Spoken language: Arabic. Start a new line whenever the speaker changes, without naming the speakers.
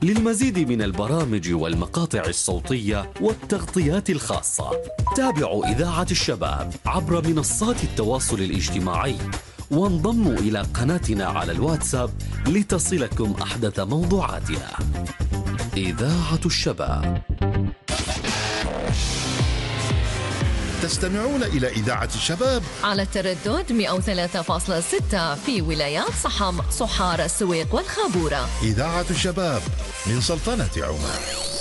للمزيد من البرامج والمقاطع الصوتية والتغطيات الخاصة تابعوا إذاعة الشباب عبر منصات التواصل الاجتماعي، وانضموا إلى قناتنا على الواتساب لتصلكم أحدث موضوعاتنا. إذاعة الشباب.
تستمعون إلى إذاعة الشباب
على التردد 103.6 في ولايات صحم، صحار، السويق والخابورة.
إذاعة الشباب من سلطنة عمان.